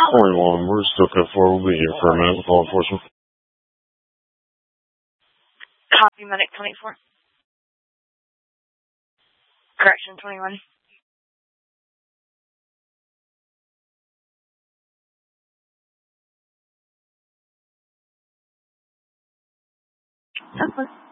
21, we're still code 4. We'll be here for a minute with law enforcement. Copy, medic 24. Correction 21. That's